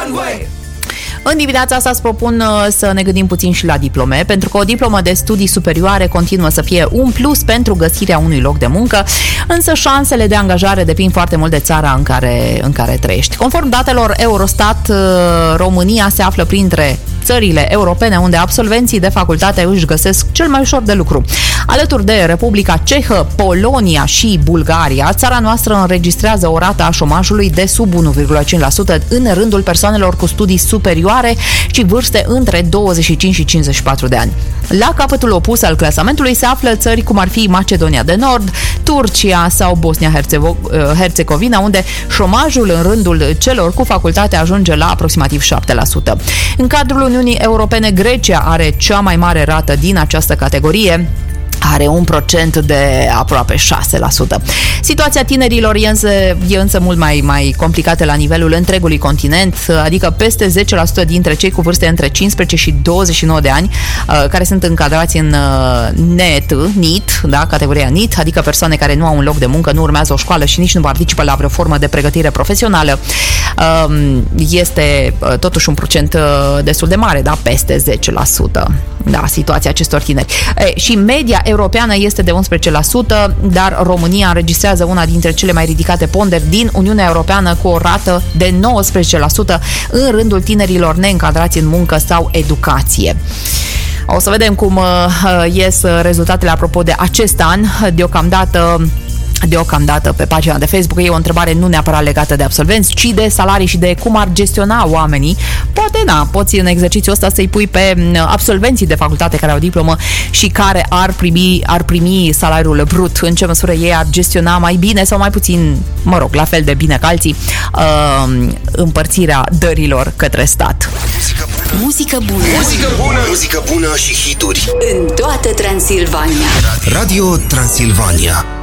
În dimineața asta îți propun să ne gândim puțin și la diplome, pentru că o diplomă de studii superioare continuă să fie un plus pentru găsirea unui loc de muncă, însă șansele de angajare depind foarte mult de țara în care trăiești. Conform datelor Eurostat, România se află printre țările europene unde absolvenții de facultate își găsesc cel mai ușor de lucru. Alături de Republica Cehă, Polonia și Bulgaria, țara noastră înregistrează o rată a șomajului de sub 1,5% în rândul persoanelor cu studii superioare și vârste între 25 și 54 de ani. La capătul opus al clasamentului se află țări cum ar fi Macedonia de Nord, Turcia sau Bosnia-Herzegovina, unde șomajul în rândul celor cu facultate ajunge la aproximativ 7%. În cadrul Uniunii Europene, Grecia are cea mai mare rată din această categorie, are un procent de aproape 6%. Situația tinerilor e însă mult mai complicată la nivelul întregului continent, adică peste 10% dintre cei cu vârste între 15 și 29 de ani, care sunt încadrați în NEET, da, categoria NEET, adică persoane care nu au un loc de muncă, nu urmează o școală și nici nu participă la vreo formă de pregătire profesională, este totuși un procent destul de mare, da, peste 10%. Da, situația acestor tineri. Și media europeană este de 11%, dar România înregistrează una dintre cele mai ridicate ponderi din Uniunea Europeană, cu o rată de 19% în rândul tinerilor neîncadrați în muncă sau educație. O să vedem cum ies rezultatele apropo de acest an. Deocamdată pe pagina de Facebook e o întrebare nu neapărat legată de absolvenți, ci de salarii și de cum ar gestiona oamenii. Poate, poți în exercițiul ăsta să-i pui pe absolvenții de facultate care au diplomă și care ar primi salariul brut, în ce măsură ei ar gestiona mai bine sau mai puțin, la fel de bine ca alții, împărțirea dărilor către stat. Muzică bună. Muzică bună. Muzică bună și hituri în toată Transilvania. Radio Transilvania.